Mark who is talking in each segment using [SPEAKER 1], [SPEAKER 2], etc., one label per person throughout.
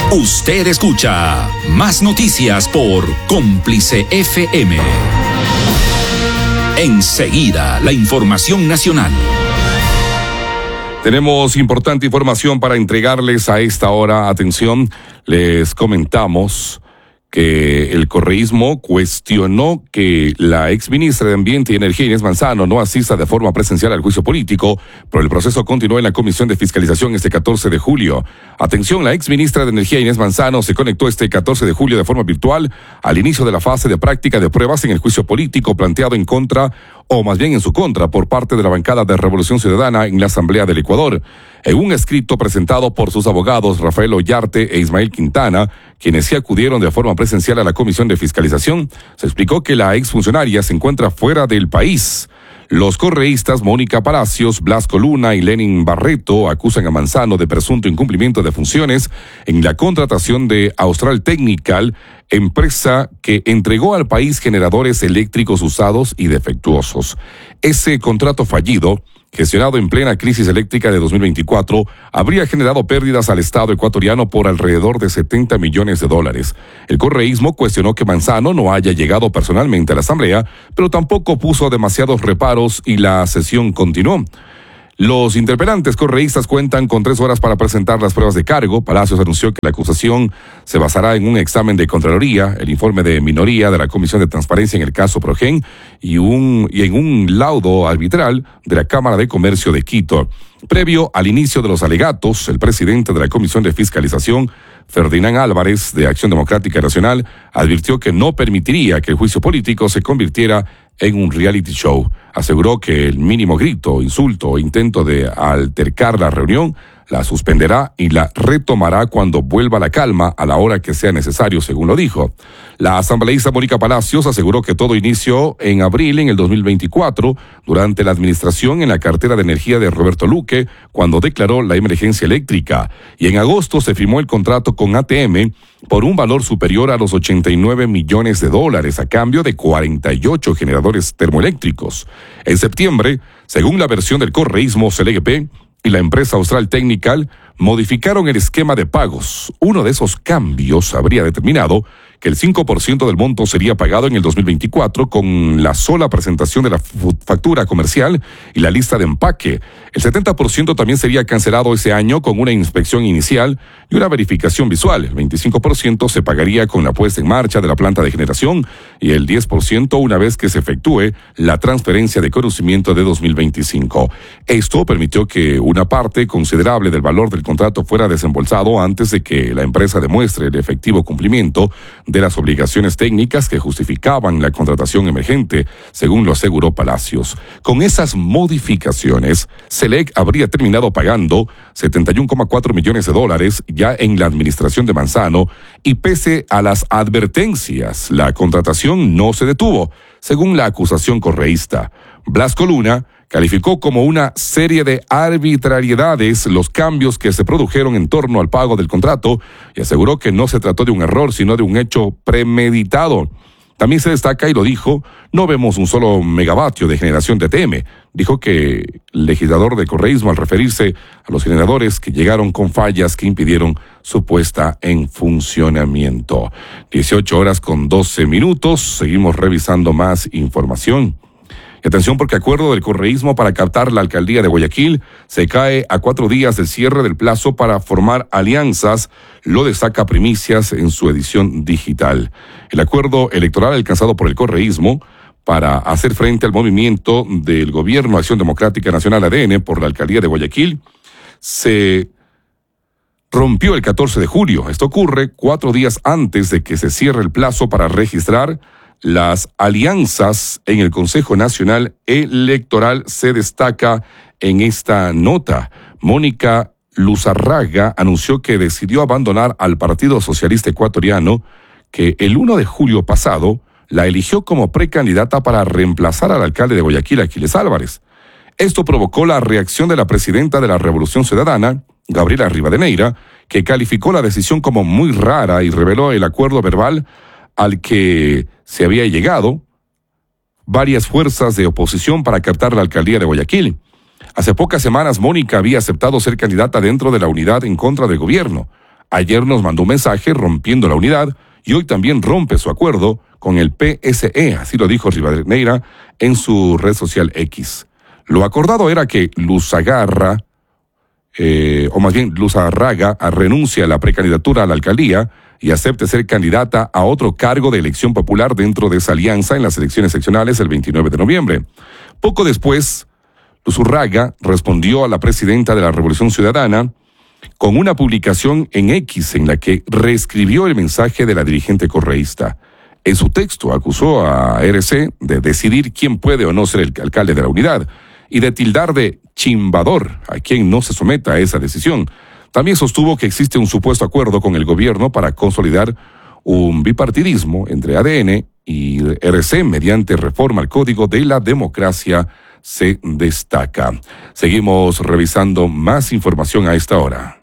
[SPEAKER 1] Usted escucha Más Noticias por Cómplice FM. Enseguida, la información nacional.
[SPEAKER 2] Tenemos importante información para entregarles a esta hora. Atención, les comentamos que el correísmo cuestionó que la exministra de Ambiente y Energía, Inés Manzano, no asista de forma presencial al juicio político, pero el proceso continuó en la Comisión de Fiscalización este 14 de julio. Atención, la exministra de Energía, Inés Manzano, se conectó este 14 de julio de forma virtual al inicio de la fase de práctica de pruebas en el juicio político planteado en contra, o más bien en su contra, por parte de la bancada de Revolución Ciudadana en la Asamblea del Ecuador. En un escrito presentado por sus abogados Rafael Ollarte e Ismael Quintana, quienes sí acudieron de forma presencial a la Comisión de Fiscalización, se explicó que la exfuncionaria se encuentra fuera del país. Los correístas Mónica Palacios, Blasco Luna y Lenin Barreto acusan a Manzano de presunto incumplimiento de funciones en la contratación de Austral Technical, empresa que entregó al país generadores eléctricos usados y defectuosos. Ese contrato fallido, gestionado en plena crisis eléctrica de 2024, habría generado pérdidas al Estado ecuatoriano por alrededor de $70 millones. El correísmo cuestionó que Manzano no haya llegado personalmente a la Asamblea, pero tampoco puso demasiados reparos y la sesión continuó. Los interpelantes correístas cuentan con 3 horas para presentar las pruebas de cargo. Palacios anunció que la acusación se basará en un examen de Contraloría, el informe de minoría de la Comisión de Transparencia en el caso Progen y en un laudo arbitral de la Cámara de Comercio de Quito. Previo al inicio de los alegatos, el presidente de la Comisión de Fiscalización, Ferdinand Álvarez, de Acción Democrática Nacional, advirtió que no permitiría que el juicio político se convirtiera en un reality show. Aseguró que el mínimo grito, insulto o intento de altercar la reunión la suspenderá y la retomará cuando vuelva la calma a la hora que sea necesario, según lo dijo. La asambleísta Mónica Palacios aseguró que todo inició en abril en el 2024, durante la administración en la cartera de energía de Roberto Luque, cuando declaró la emergencia eléctrica, y en agosto se firmó el contrato con ATM por un valor superior a los $89 millones a cambio de 48 generadores termoeléctricos. En septiembre, según la versión del correísmo, CLGP y la empresa Austral Technical modificaron el esquema de pagos. Uno de esos cambios habría determinado que el 5% del monto sería pagado en el 2024 con la sola presentación de la factura comercial y la lista de empaque. El 70% también sería cancelado ese año con una inspección inicial y una verificación visual. El 25% se pagaría con la puesta en marcha de la planta de generación y el 10% una vez que se efectúe la transferencia de conocimiento de 2025. Esto permitió que una parte considerable del valor del contrato fuera desembolsado antes de que la empresa demuestre el efectivo cumplimiento de las obligaciones técnicas que justificaban la contratación emergente, según lo aseguró Palacios. Con esas modificaciones, CELEC habría terminado pagando $71,4 millones ya en la administración de Manzano, y pese a las advertencias, la contratación no se detuvo, según la acusación correísta. Blasco Luna calificó como una serie de arbitrariedades los cambios que se produjeron en torno al pago del contrato y aseguró que no se trató de un error, sino de un hecho premeditado. También se destaca, y lo dijo, no vemos un solo megavatio de generación de ATM. Dijo que el legislador del correísmo, al referirse a los generadores que llegaron con fallas que impidieron su puesta en funcionamiento. 18:12. Seguimos revisando más información. Y atención, porque acuerdo del correísmo para captar la alcaldía de Guayaquil se cae a 4 días del cierre del plazo para formar alianzas, lo destaca Primicias en su edición digital. El acuerdo electoral alcanzado por el correísmo para hacer frente al movimiento del Gobierno Acción Democrática Nacional ADN por la alcaldía de Guayaquil se rompió el 14 de julio. Esto ocurre 4 días antes de que se cierre el plazo para registrar las alianzas en el Consejo Nacional Electoral. Se destaca en esta nota. Mónica Luzarraga anunció que decidió abandonar al Partido Socialista Ecuatoriano, que el 1 de julio pasado la eligió como precandidata para reemplazar al alcalde de Guayaquil, Aquiles Álvarez. Esto provocó la reacción de la presidenta de la Revolución Ciudadana, Gabriela Rivadeneira, que calificó la decisión como muy rara y reveló el acuerdo verbal al que se había llegado varias fuerzas de oposición para captar la alcaldía de Guayaquil. Hace pocas semanas, Mónica había aceptado ser candidata dentro de la unidad en contra del gobierno. Ayer nos mandó un mensaje rompiendo la unidad y hoy también rompe su acuerdo con el PSE, así lo dijo Rivadeneira en su red social X. Lo acordado era que Luzarraga renuncie a la precandidatura a la alcaldía y acepte ser candidata a otro cargo de elección popular dentro de esa alianza en las elecciones seccionales el 29 de noviembre. Poco después, Luzarraga respondió a la presidenta de la Revolución Ciudadana con una publicación en X en la que reescribió el mensaje de la dirigente correísta. En su texto acusó a RC de decidir quién puede o no ser el alcalde de la unidad y de tildar de chimbador a quien no se someta a esa decisión. También sostuvo que existe un supuesto acuerdo con el gobierno para consolidar un bipartidismo entre ADN y RC mediante reforma al Código de la Democracia, se destaca. Seguimos revisando más información a esta hora.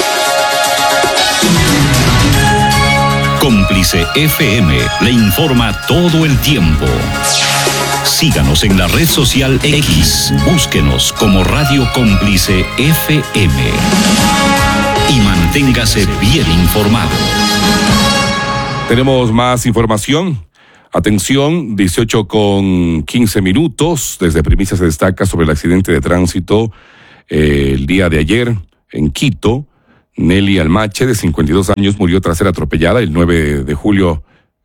[SPEAKER 1] Cómplice FM le informa todo el tiempo. Síganos en la red social X. Búsquenos como Radio Cómplice FM. Y manténgase bien informado.
[SPEAKER 2] Tenemos más información. Atención, 18:15. Desde Primicias se destaca sobre el accidente de tránsito el día de ayer en Quito. Nelly Almache, de 52 años, murió tras ser atropellada el 9 de julio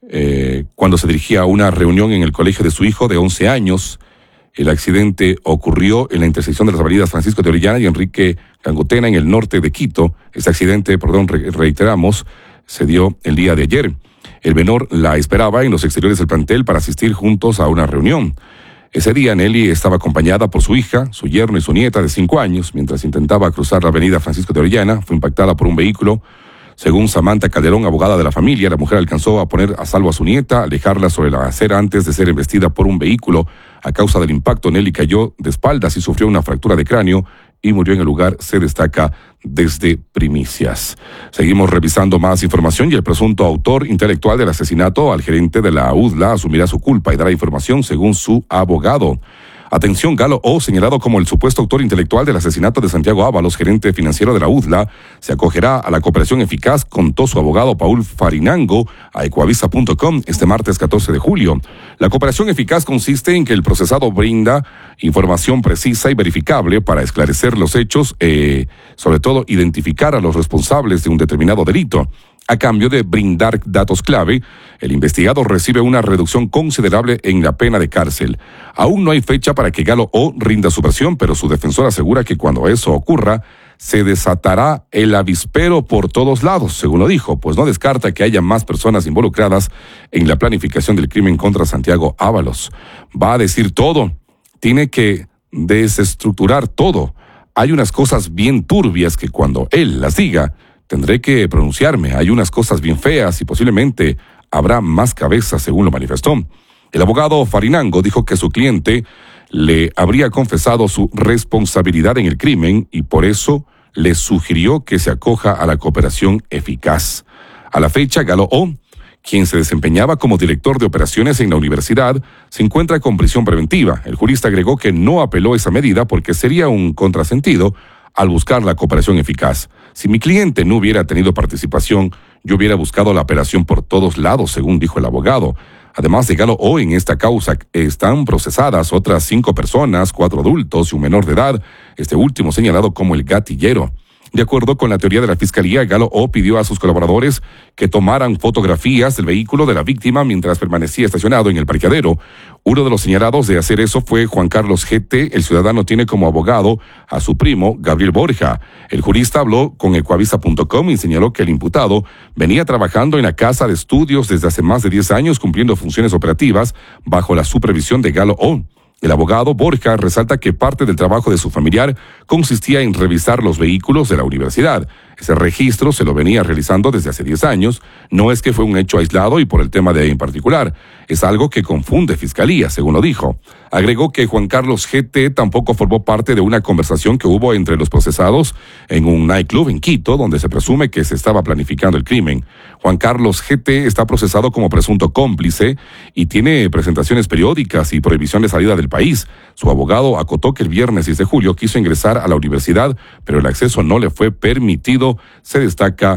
[SPEAKER 2] cuando se dirigía a una reunión en el colegio de su hijo de 11 años. El accidente ocurrió en la intersección de las avenidas Francisco de Orellana y Enrique Gangotena en el norte de Quito. Este accidente, reiteramos, se dio el día de ayer. El menor la esperaba en los exteriores del plantel para asistir juntos a una reunión. Ese día Nelly estaba acompañada por su hija, su yerno y su nieta de 5 años. Mientras intentaba cruzar la avenida Francisco de Orellana, fue impactada por un vehículo. Según Samantha Calderón, abogada de la familia, la mujer alcanzó a poner a salvo a su nieta, alejarla sobre la acera antes de ser embestida por un vehículo. A causa del impacto, Nelly cayó de espaldas y sufrió una fractura de cráneo y murió en el lugar, se destaca desde Primicias. Seguimos revisando más información y el presunto autor intelectual del asesinato al gerente de la UDLA asumirá su culpa y dará información según su abogado. Atención, Galo O, señalado como el supuesto autor intelectual del asesinato de Santiago Ábalos, gerente financiero de la UDLA, se acogerá a la cooperación eficaz, contó su abogado Paul Farinango a ecuavisa.com este martes 14 de julio. La cooperación eficaz consiste en que el procesado brinda información precisa y verificable para esclarecer los hechos, sobre todo identificar a los responsables de un determinado delito. A cambio de brindar datos clave, el investigado recibe una reducción considerable en la pena de cárcel. Aún no hay fecha para que Galo O rinda su versión, pero su defensor asegura que cuando eso ocurra, se desatará el avispero por todos lados, según lo dijo, pues no descarta que haya más personas involucradas en la planificación del crimen contra Santiago Ábalos. Va a decir todo, tiene que desestructurar todo. Hay unas cosas bien turbias que cuando él las diga, tendré que pronunciarme. Hay unas cosas bien feas y posiblemente habrá más cabezas, según lo manifestó. El abogado Farinango dijo que su cliente le habría confesado su responsabilidad en el crimen y por eso le sugirió que se acoja a la cooperación eficaz. A la fecha, Galo O, quien se desempeñaba como director de operaciones en la universidad, se encuentra con prisión preventiva. El jurista agregó que no apeló esa medida porque sería un contrasentido al buscar la cooperación eficaz. Si mi cliente no hubiera tenido participación, yo hubiera buscado la apelación por todos lados, según dijo el abogado. Además de Galo O, en esta causa están procesadas otras 5 personas, 4 adultos y un menor de edad, este último señalado como el gatillero. De acuerdo con la teoría de la Fiscalía, Galo O pidió a sus colaboradores que tomaran fotografías del vehículo de la víctima mientras permanecía estacionado en el parqueadero. Uno de los señalados de hacer eso fue Juan Carlos GT. El ciudadano tiene como abogado a su primo, Gabriel Borja. El jurista habló con ecuavisa.com y señaló que el imputado venía trabajando en la casa de estudios desde hace más de 10 años cumpliendo funciones operativas bajo la supervisión de Galo O. El abogado Borja resalta que parte del trabajo de su familiar consistía en revisar los vehículos de la universidad. Ese registro se lo venía realizando desde hace 10 años. No es que fue un hecho aislado y por el tema de en particular. Es algo que confunde Fiscalía, según lo dijo. Agregó que Juan Carlos GT tampoco formó parte de una conversación que hubo entre los procesados en un nightclub en Quito, donde se presume que se estaba planificando el crimen. Juan Carlos GT está procesado como presunto cómplice y tiene presentaciones periódicas y prohibición de salida del país. Su abogado acotó que el viernes 6 de julio quiso ingresar a la universidad, pero el acceso no le fue permitido, se destaca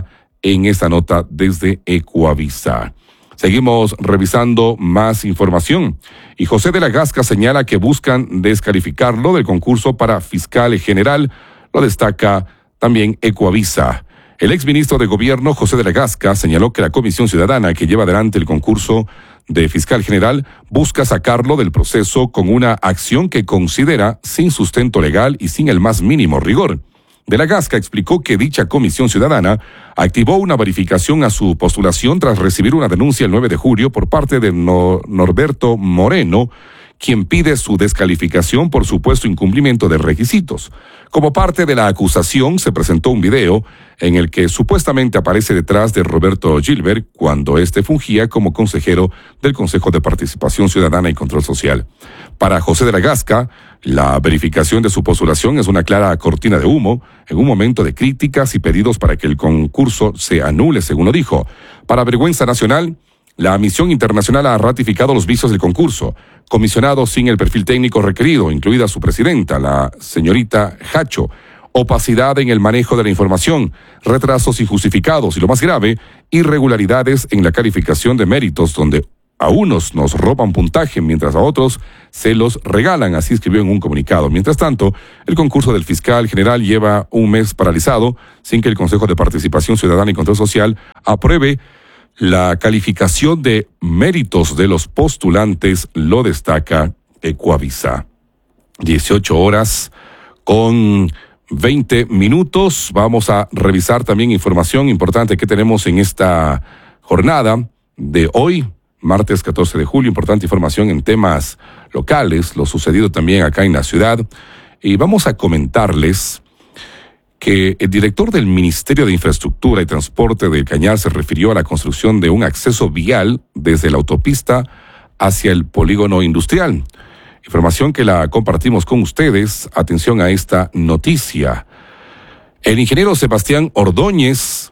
[SPEAKER 2] en esta nota desde Ecuavisa. Seguimos revisando más información y José de la Gasca señala que buscan descalificarlo del concurso para fiscal general, lo destaca también Ecuavisa. El exministro de Gobierno, José de la Gasca, señaló que la Comisión Ciudadana que lleva adelante el concurso de fiscal general busca sacarlo del proceso con una acción que considera sin sustento legal y sin el más mínimo rigor. De la Gasca explicó que dicha Comisión Ciudadana activó una verificación a su postulación tras recibir una denuncia el 9 de julio por parte de Norberto Moreno, quien pide su descalificación por supuesto incumplimiento de requisitos. Como parte de la acusación, se presentó un video en el que supuestamente aparece detrás de Roberto Gilbert cuando éste fungía como consejero del Consejo de Participación Ciudadana y Control Social. Para José de la Gasca, la verificación de su postulación es una clara cortina de humo en un momento de críticas y pedidos para que el concurso se anule, según lo dijo. Para vergüenza nacional, la misión internacional ha ratificado los vicios del concurso, comisionado sin el perfil técnico requerido, incluida su presidenta, la señorita Hacho, opacidad en el manejo de la información, retrasos injustificados y, lo más grave, irregularidades en la calificación de méritos, donde a unos nos roban puntaje, mientras a otros se los regalan, así escribió en un comunicado. Mientras tanto, el concurso del fiscal general lleva un mes paralizado, sin que el Consejo de Participación Ciudadana y Control Social apruebe la calificación de méritos de los postulantes, lo destaca Ecuavisa. 18 horas con 20 minutos. Vamos a revisar también información importante que tenemos en esta jornada de hoy, martes 14 de julio. Importante información en temas locales, lo sucedido también acá en la ciudad. Y vamos a comentarles que el director del Ministerio de Infraestructura y Transporte del Cañar se refirió a la construcción de un acceso vial desde la autopista hacia el polígono industrial. Información que la compartimos con ustedes. Atención a esta noticia. El ingeniero Sebastián Ordóñez,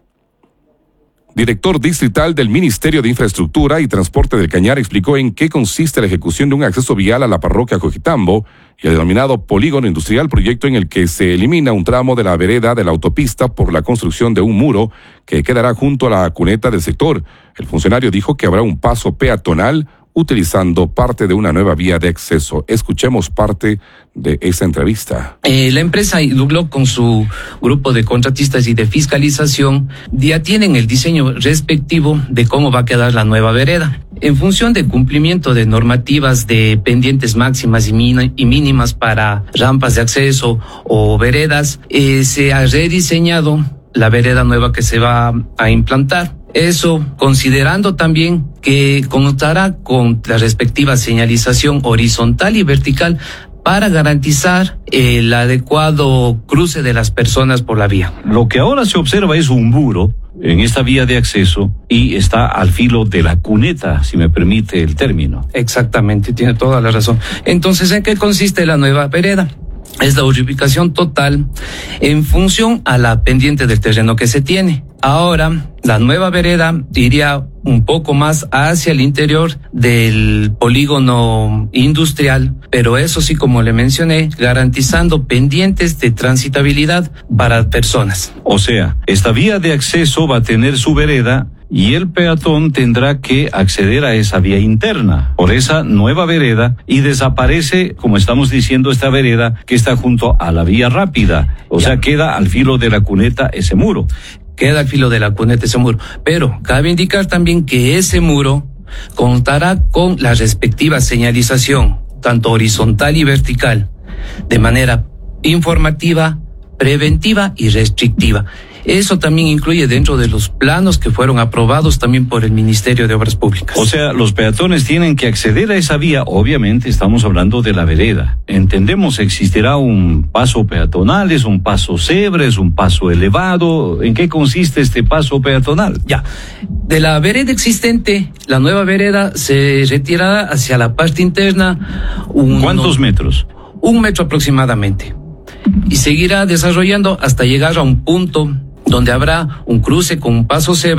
[SPEAKER 2] director distrital del Ministerio de Infraestructura y Transporte del Cañar, explicó en qué consiste la ejecución de un acceso vial a la parroquia Coquitambo y el denominado polígono industrial, proyecto en el que se elimina un tramo de la vereda de la autopista por la construcción de un muro que quedará junto a la cuneta del sector. El funcionario dijo que habrá un paso peatonal utilizando parte de una nueva vía de acceso. Escuchemos parte de esa entrevista.
[SPEAKER 3] La empresa Iduglo, con su grupo de contratistas y de fiscalización, ya tienen el diseño respectivo de cómo va a quedar la nueva vereda. En función de cumplimiento de normativas de pendientes máximas y mínimas para rampas de acceso o veredas, se ha rediseñado la vereda nueva que se va a implantar. Eso considerando también que contará con la respectiva señalización horizontal y vertical para garantizar el adecuado cruce de las personas por la vía.
[SPEAKER 4] Lo que ahora se observa es un muro en esta vía de acceso y está al filo de la cuneta, si me permite el término.
[SPEAKER 3] Exactamente, tiene toda la razón. Entonces, ¿en qué consiste la nueva vereda? Es la ubicación total en función a la pendiente del terreno que se tiene. Ahora, la nueva vereda iría un poco más hacia el interior del polígono industrial, pero eso sí, como le mencioné, garantizando pendientes de transitabilidad para personas.
[SPEAKER 4] O sea, esta vía de acceso va a tener su vereda y el peatón tendrá que acceder a esa vía interna por esa nueva vereda y desaparece, como estamos diciendo, esta vereda que está junto a la vía rápida. O sea, queda al filo de la cuneta ese muro.
[SPEAKER 3] Queda al filo de la cuneta ese muro. Pero cabe indicar también que ese muro contará con la respectiva señalización, tanto horizontal y vertical, de manera informativa, preventiva y restrictiva. Eso también incluye dentro de los planos que fueron aprobados también por el Ministerio de Obras Públicas.
[SPEAKER 4] O sea, los peatones tienen que acceder a esa vía. Obviamente estamos hablando de la vereda. Entendemos, existirá un paso peatonal, es un paso cebra, es un paso elevado. ¿En qué consiste este paso peatonal?
[SPEAKER 3] Ya, de la vereda existente, la nueva vereda se retirará hacia la parte interna.
[SPEAKER 4] ¿Cuántos metros?
[SPEAKER 3] 1 metro aproximadamente. Y seguirá desarrollando hasta llegar a un punto donde habrá un cruce con un paso cebra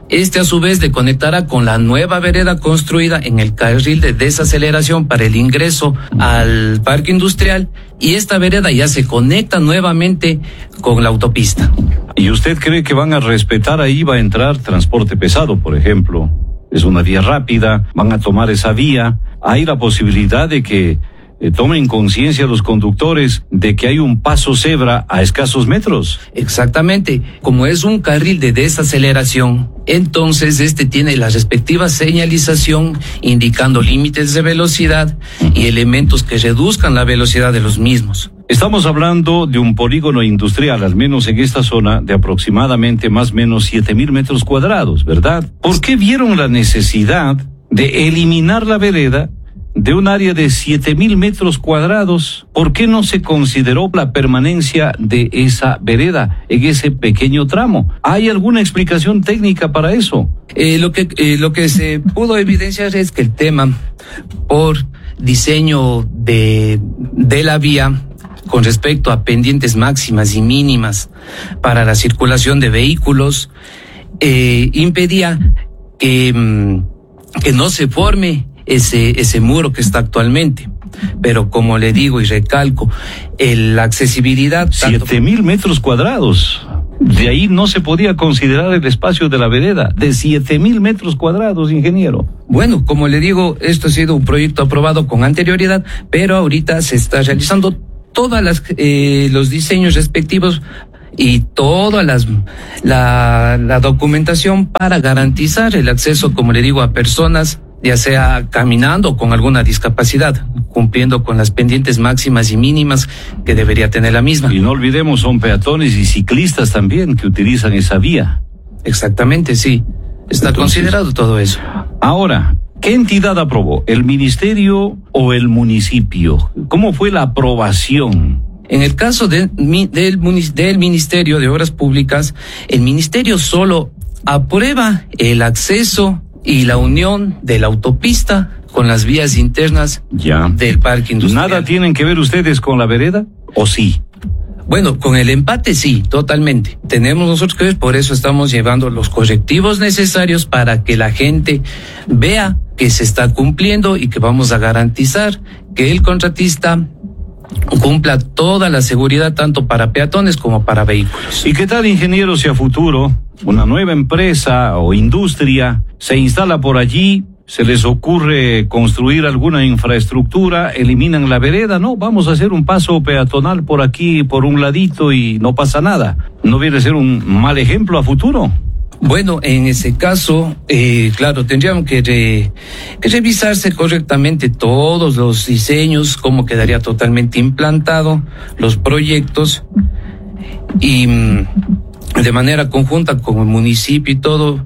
[SPEAKER 3] Este a su vez le conectará con la nueva vereda construida en el carril de desaceleración para el ingreso al parque industrial, y esta vereda ya se conecta nuevamente con la autopista.
[SPEAKER 4] ¿Y usted cree que van a respetar ahí, va a entrar transporte pesado, por ejemplo? Es una vía rápida, van a tomar esa vía. Hay la posibilidad de que tomen conciencia los conductores de que hay un paso cebra a escasos metros.
[SPEAKER 3] Exactamente, como es un carril de desaceleración, entonces este tiene la respectiva señalización indicando límites de velocidad y elementos que reduzcan la velocidad de los mismos.
[SPEAKER 4] Estamos hablando de un polígono industrial, al menos en esta zona, de aproximadamente más o menos 7,000 metros cuadrados, ¿verdad? ¿Por qué vieron la necesidad de eliminar la vereda de un área de 7,000 metros cuadrados? ¿Por qué no se consideró la permanencia de esa vereda en ese pequeño tramo? ¿Hay alguna explicación técnica para eso?
[SPEAKER 3] Lo que se pudo evidenciar es que el tema por diseño de la vía con respecto a pendientes máximas y mínimas para la circulación de vehículos impedía que no se forme ese muro que está actualmente. Pero como le digo y recalco, la accesibilidad...
[SPEAKER 4] 7,000 metros cuadrados. De ahí no se podía considerar el espacio de la vereda, de 7,000 metros cuadrados, ingeniero.
[SPEAKER 3] Bueno, como le digo, esto ha sido un proyecto aprobado con anterioridad, pero ahorita se está realizando todas los diseños respectivos y toda la documentación para garantizar el acceso, como le digo, a personas, ya sea caminando o con alguna discapacidad, cumpliendo con las pendientes máximas y mínimas que debería tener la misma.
[SPEAKER 4] Y no olvidemos, son peatones y ciclistas también que utilizan esa vía.
[SPEAKER 3] Exactamente, sí. Está considerado todo eso.
[SPEAKER 4] Ahora, ¿qué entidad aprobó? ¿El ministerio o el municipio? ¿Cómo fue la aprobación?
[SPEAKER 3] En el caso del Ministerio de Obras Públicas, el ministerio solo aprueba el acceso y la unión de la autopista con las vías internas del parque industrial.
[SPEAKER 4] ¿Nada tienen que ver ustedes con la vereda? ¿O sí?
[SPEAKER 3] Bueno, con el empate sí, totalmente. Tenemos nosotros que ver, por eso estamos llevando los correctivos necesarios para que la gente vea que se está cumpliendo y que vamos a garantizar que el contratista cumpla toda la seguridad tanto para peatones como para vehículos.
[SPEAKER 4] ¿Y qué tal, ingeniero, si a futuro una nueva empresa o industria se instala por allí, se les ocurre construir alguna infraestructura, eliminan la vereda? No, vamos a hacer un paso peatonal por aquí, por un ladito y no pasa nada. ¿No viene a ser un mal ejemplo a futuro?
[SPEAKER 3] Bueno, en ese caso, claro, tendríamos que revisarse correctamente todos los diseños, cómo quedaría totalmente implantado, los proyectos, y de manera conjunta con el municipio y todo,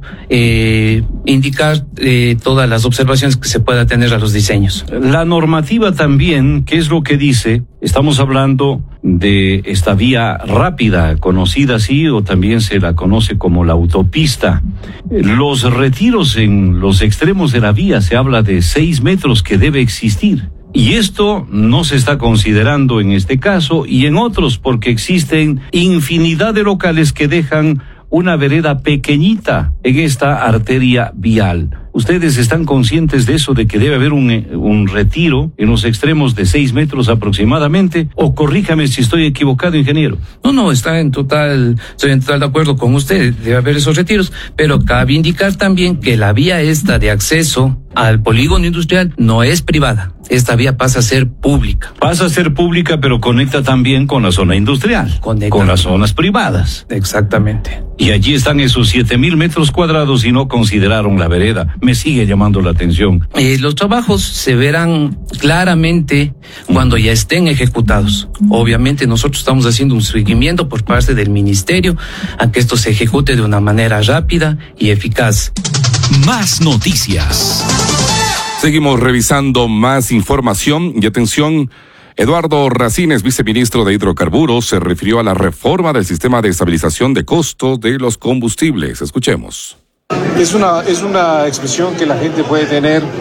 [SPEAKER 3] indicar todas las observaciones que se pueda tener a los diseños.
[SPEAKER 4] La normativa también, ¿qué es lo que dice? Estamos hablando de esta vía rápida, conocida así, o también se la conoce como la autopista. Los retiros en los extremos de la vía, se habla de 6 metros que debe existir. Y esto no se está considerando en este caso y en otros, porque existen infinidad de locales que dejan una vereda pequeñita en esta arteria vial. ¿Ustedes están conscientes de eso, de que debe haber un retiro en los extremos de 6 metros aproximadamente? O corríjame si estoy equivocado, ingeniero.
[SPEAKER 3] No, estoy en total de acuerdo con usted, debe haber esos retiros, pero cabe indicar también que la vía esta de acceso al polígono industrial no es privada. Esta vía pasa a ser pública.
[SPEAKER 4] Pasa a ser pública, pero conecta también con la zona industrial, con las zonas privadas.
[SPEAKER 3] Exactamente.
[SPEAKER 4] Y allí están esos 7,000 metros cuadrados y no consideraron la vereda. Me sigue llamando la atención.
[SPEAKER 3] Los trabajos se verán claramente cuando ya estén ejecutados. Obviamente nosotros estamos haciendo un seguimiento por parte del ministerio a que esto se ejecute de una manera rápida y eficaz.
[SPEAKER 1] Más noticias.
[SPEAKER 2] Seguimos revisando más información y atención. Eduardo Racines, viceministro de Hidrocarburos, se refirió a la reforma del sistema de estabilización de costos de los combustibles. Escuchemos.
[SPEAKER 5] Es una expresión que la gente puede tener,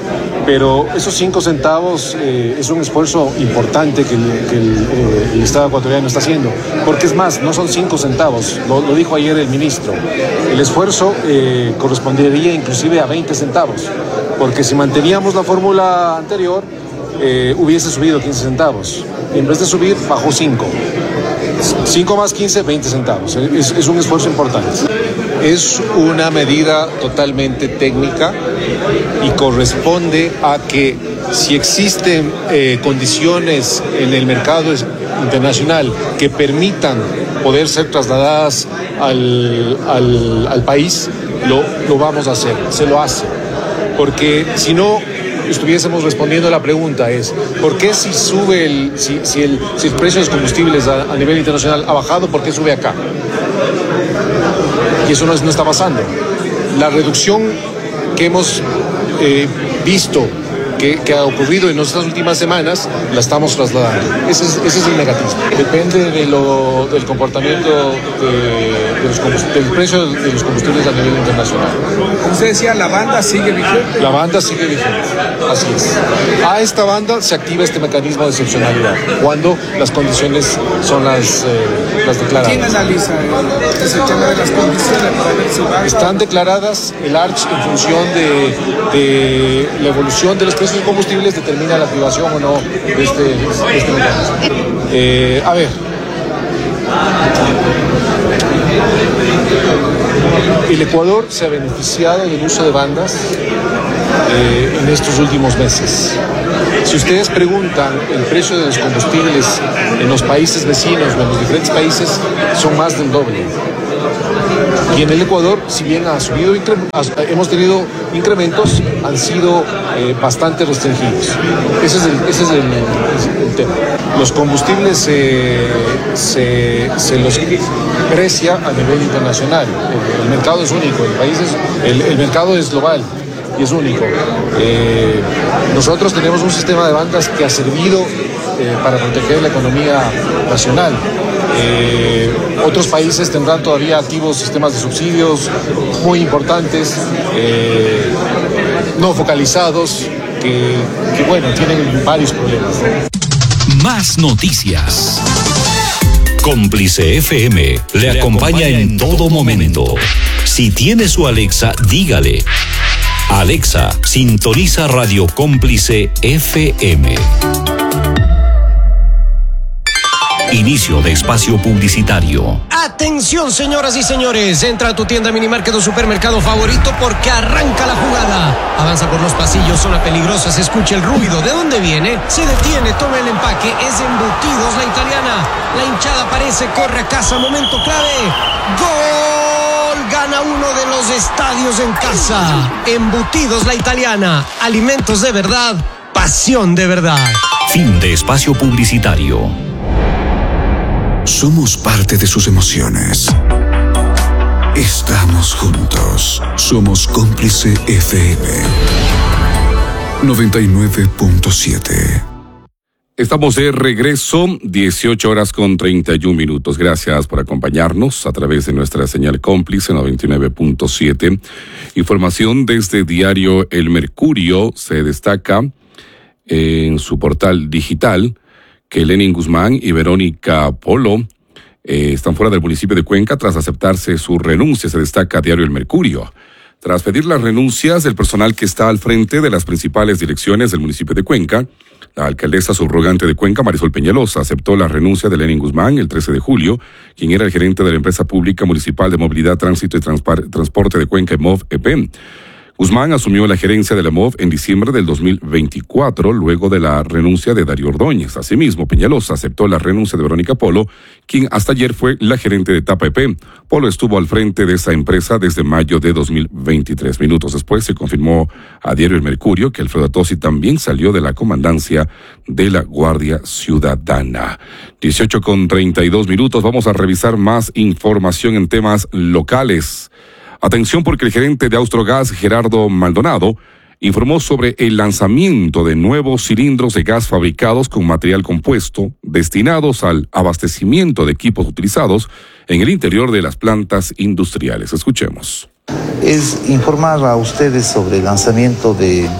[SPEAKER 5] Pero esos 5 centavos es un esfuerzo importante que el Estado ecuatoriano está haciendo, porque es más, no son 5 centavos, lo dijo ayer el ministro. El esfuerzo correspondería inclusive a 20 centavos, porque si manteníamos la fórmula anterior, hubiese subido 15 centavos. En vez de subir, bajó 5. 5 más 15, 20 centavos. Es un esfuerzo importante. Es una medida totalmente técnica y corresponde a que si existen condiciones en el mercado internacional que permitan poder ser trasladadas al país, lo vamos a hacer, se lo hace. Porque si no estuviésemos respondiendo a la pregunta es, ¿por qué si sube si el precio de los combustibles a nivel internacional ha bajado, por qué sube acá? Y eso no está pasando. La reducción que hemos visto que ha ocurrido en nuestras últimas semanas, la estamos trasladando. Ese es el negativo. Depende del comportamiento del precio de los combustibles a nivel internacional.
[SPEAKER 6] Como usted decía, la banda sigue vigente.
[SPEAKER 5] La banda sigue vigente, así es. A esta banda se activa este mecanismo de excepcionalidad, cuando las condiciones son las declaradas.
[SPEAKER 6] ¿Quién analiza ese tema de las condiciones para ver si va?
[SPEAKER 5] Están declaradas, el ARCH, en función de la evolución de los precios de combustibles, determina la activación o no de este mecanismo. A ver, el Ecuador se ha beneficiado del uso de bandas en estos últimos meses. Si ustedes preguntan el precio de los combustibles en los países vecinos o en los diferentes países, son más del doble. Y en el Ecuador, si bien hemos tenido incrementos, han sido bastante restringidos. Ese es el tema. Los combustibles se los precia a nivel internacional. El mercado es único, el mercado es global y es único. Nosotros tenemos un sistema de bandas que ha servido para proteger la economía nacional. Otros países tendrán todavía activos sistemas de subsidios muy importantes, no focalizados, que tienen varios problemas.
[SPEAKER 1] Más noticias. Cómplice FM le acompaña en todo momento. Si tiene su Alexa, dígale: Alexa, sintoniza Radio Cómplice FM. Inicio de espacio publicitario.
[SPEAKER 7] Atención, señoras y señores, entra a tu tienda, minimarket o supermercado favorito porque arranca la jugada. Avanza por los pasillos, zona peligrosa, se escucha el ruido. ¿De dónde viene? Se detiene, toma el empaque, es Embutidos La Italiana. La hinchada aparece, corre a casa, momento clave. ¡Gol! Gana uno de los estadios en casa. Embutidos La Italiana, alimentos de verdad, pasión de verdad.
[SPEAKER 1] Fin de espacio publicitario.
[SPEAKER 8] Somos parte de sus emociones. Estamos juntos. Somos Cómplice FM 99.7.
[SPEAKER 2] Estamos de regreso, 18:31. Gracias por acompañarnos a través de nuestra señal Cómplice 99.7. Información desde Diario El Mercurio. Se destaca en su portal digital que Lenin Guzmán y Verónica Polo están fuera del municipio de Cuenca tras aceptarse su renuncia. Se destaca Diario El Mercurio. Tras pedir las renuncias del personal que está al frente de las principales direcciones del municipio de Cuenca, la alcaldesa subrogante de Cuenca, Marisol Peñalosa, aceptó la renuncia de Lenin Guzmán el 13 de julio, quien era el gerente de la empresa pública municipal de movilidad, tránsito y transporte de Cuenca, MOV-EP. Guzmán asumió la gerencia de la MOV en diciembre del 2024, luego de la renuncia de Darío Ordóñez. Asimismo, Peñalosa aceptó la renuncia de Verónica Polo, quien hasta ayer fue la gerente de Etapa EP. Polo estuvo al frente de esa empresa desde mayo de 2023. Minutos después se confirmó a Diario El Mercurio que Alfredo Tosi también salió de la comandancia de la Guardia Ciudadana. 18:32. Vamos a revisar más información en temas locales. Atención, porque el gerente de Austrogas, Gerardo Maldonado, informó sobre el lanzamiento de nuevos cilindros de gas fabricados con material compuesto destinados al abastecimiento de equipos utilizados en el interior de las plantas industriales. Escuchemos.
[SPEAKER 9] Es informar a ustedes sobre el lanzamiento de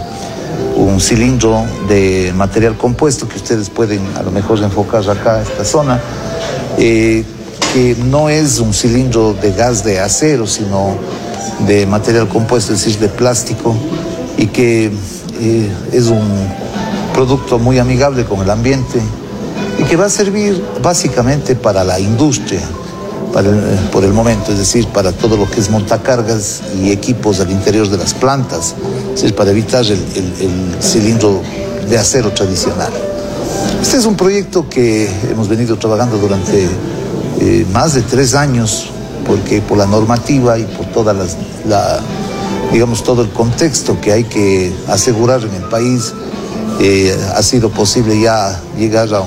[SPEAKER 9] un cilindro de material compuesto que ustedes pueden a lo mejor enfocar acá, esta zona, que no es un cilindro de gas de acero, sino de material compuesto, es decir, de plástico, y que es un producto muy amigable con el ambiente y que va a servir básicamente para la industria, por el momento, es decir, para todo lo que es montacargas y equipos al interior de las plantas, es decir, para evitar el cilindro de acero tradicional. Este es un proyecto que hemos venido trabajando durante más de 3 años, porque por la normativa y por toda digamos, todo el contexto que hay que asegurar en el país, ha sido posible ya llegar a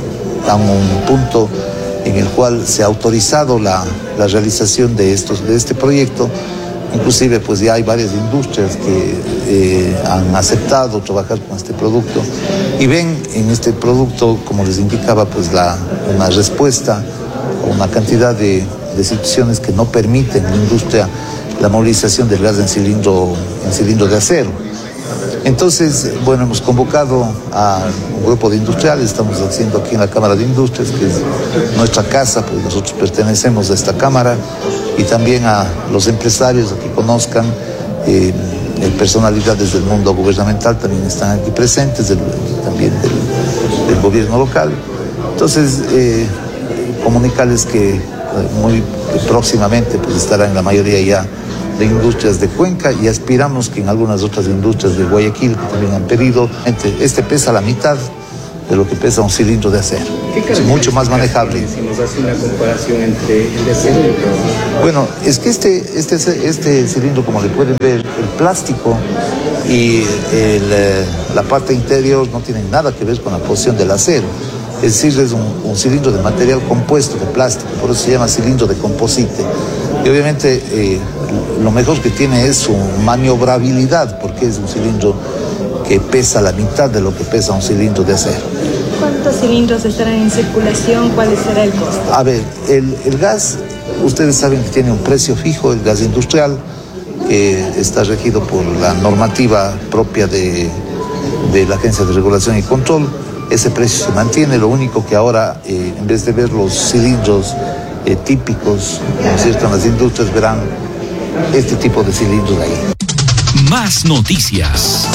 [SPEAKER 9] un punto en el cual se ha autorizado la realización de este proyecto. Inclusive pues ya hay varias industrias que han aceptado trabajar con este producto y ven en este producto, como les indicaba, pues una respuesta a una cantidad de situaciones que no permiten en la industria la movilización del gas en cilindro de acero. Entonces, bueno, hemos convocado a un grupo de industriales, estamos haciendo aquí en la Cámara de Industrias, que es nuestra casa, pues nosotros pertenecemos a esta Cámara, y también a los empresarios que conozcan, personalidades del mundo gubernamental también están aquí presentes, también del gobierno local. Entonces, comunicarles que muy próximamente pues estarán la mayoría ya de industrias de Cuenca, y aspiramos que en algunas otras industrias de Guayaquil que también han pedido. Este pesa la mitad de lo que pesa un cilindro de acero. Es mucho más manejable.
[SPEAKER 3] Si nos hace una comparación entre el de acero y el plástico.
[SPEAKER 9] Bueno, es que este cilindro, como le pueden ver, el plástico y la parte interior no tienen nada que ver con la posición del acero. Es decir, es un cilindro de material compuesto de plástico, por eso se llama cilindro de composite. Y obviamente lo mejor que tiene es su maniobrabilidad, porque es un cilindro que pesa la mitad de lo que pesa un cilindro de acero.
[SPEAKER 10] ¿Cuántos cilindros estarán en circulación? ¿Cuál será el costo?
[SPEAKER 9] A ver, el gas, ustedes saben que tiene un precio fijo, el gas industrial, que está regido por la normativa propia de la Agencia de Regulación y Control. Ese precio se mantiene, lo único que ahora, en vez de ver los cilindros típicos, ¿no es cierto?, en las industrias, verán este tipo de cilindros ahí.
[SPEAKER 1] Más noticias.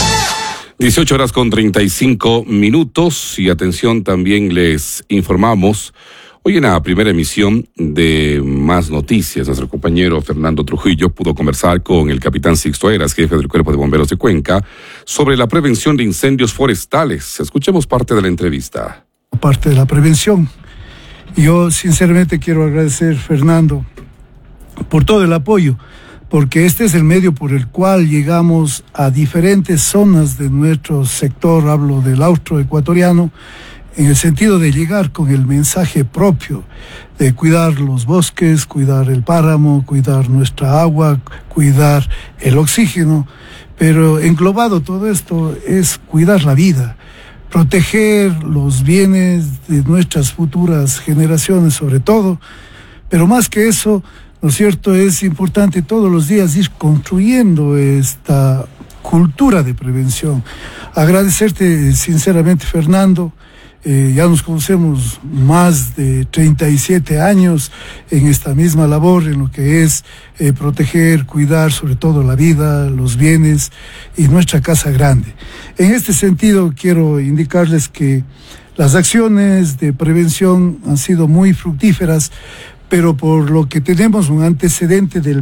[SPEAKER 2] 18:35 y atención, también les informamos, hoy en la primera emisión de Más Noticias, nuestro compañero Fernando Trujillo pudo conversar con el capitán Sixto Heras, jefe del Cuerpo de Bomberos de Cuenca, sobre la prevención de incendios forestales. Escuchemos parte de la entrevista.
[SPEAKER 11] Parte de la prevención. Yo sinceramente quiero agradecer, Fernando, por todo el apoyo, porque este es el medio por el cual llegamos a diferentes zonas de nuestro sector, hablo del austroecuatoriano, en el sentido de llegar con el mensaje propio de cuidar los bosques, cuidar el páramo, cuidar nuestra agua, cuidar el oxígeno, pero englobado todo esto es cuidar la vida, proteger los bienes de nuestras futuras generaciones sobre todo, pero más que eso, ¿no es cierto?, es importante todos los días ir construyendo esta cultura de prevención. Agradecerte sinceramente, Fernando. Ya nos conocemos más de 37 años en esta misma labor, en lo que es proteger, cuidar sobre todo la vida, los bienes y nuestra casa grande. En este sentido, quiero indicarles que las acciones de prevención han sido muy fructíferas, pero por lo que tenemos un antecedente del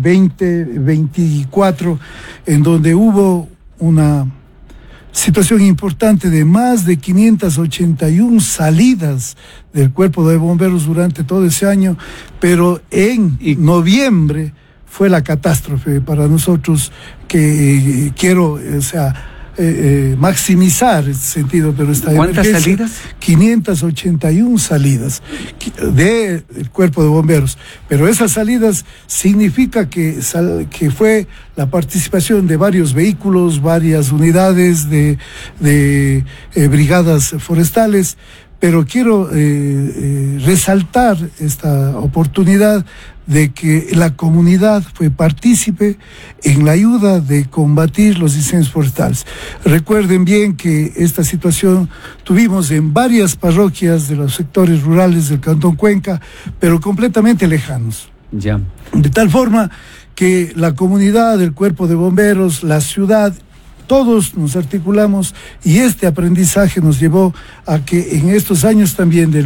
[SPEAKER 11] 2024, en donde hubo una situación importante de más de 581 salidas del Cuerpo de Bomberos durante todo ese año, pero en noviembre fue la catástrofe para nosotros, que quiero, maximizar ese sentido, pero esta
[SPEAKER 12] ¿Cuántas salidas?
[SPEAKER 11] 581 salidas del Cuerpo de Bomberos, pero esas salidas significa que fue la participación de varios vehículos, varias unidades de brigadas forestales, pero quiero resaltar esta oportunidad de que la comunidad fue partícipe en la ayuda de combatir los incendios forestales. Recuerden bien que esta situación tuvimos en varias parroquias de los sectores rurales del Cantón Cuenca, pero completamente lejanos.
[SPEAKER 12] Ya.
[SPEAKER 11] De tal forma que la comunidad, el cuerpo de bomberos, la ciudad, todos nos articulamos y este aprendizaje nos llevó a que en estos años también del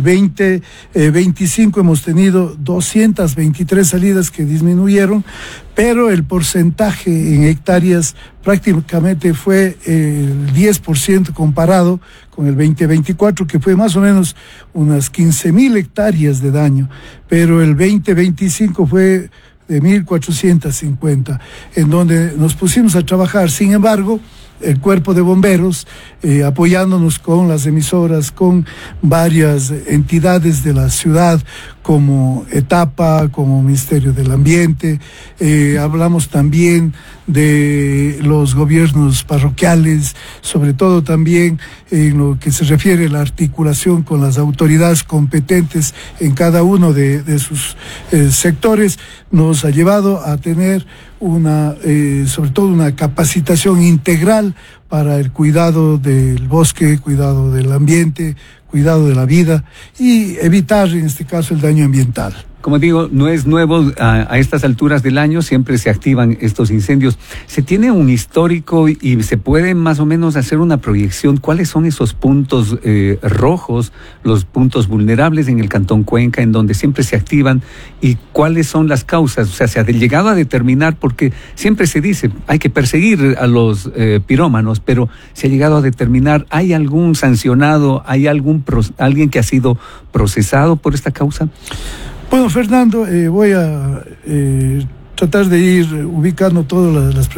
[SPEAKER 11] 2025 hemos tenido 223 salidas que disminuyeron, pero el porcentaje en hectáreas prácticamente fue el 10% comparado con el 2024, que fue más o menos unas 15.000 hectáreas de daño, pero el 2025 fue de 1.450, en donde nos pusimos a trabajar. Sin embargo, el cuerpo de bomberos, apoyándonos con las emisoras, con varias entidades de la ciudad, como Etapa, como Ministerio del Ambiente, hablamos también de los gobiernos parroquiales, sobre todo también en lo que se refiere a la articulación con las autoridades competentes en cada uno de sus sectores, nos ha llevado a tener sobre todo una capacitación integral para el cuidado del bosque, cuidado del ambiente, cuidado de la vida y evitar en este caso el daño ambiental.
[SPEAKER 12] Como digo, no es nuevo a estas alturas del año, siempre se activan estos incendios. ¿Se tiene un histórico y se puede más o menos hacer una proyección? ¿Cuáles son esos puntos rojos, los puntos vulnerables en el Cantón Cuenca, en donde siempre se activan? ¿Y cuáles son las causas? O sea, se ha llegado a determinar, porque siempre se dice, hay que perseguir a los pirómanos, pero se ha llegado a determinar, ¿hay algún sancionado, hay alguien que ha sido procesado por esta causa?
[SPEAKER 11] Bueno, Fernando, voy a tratar de ir ubicando todas las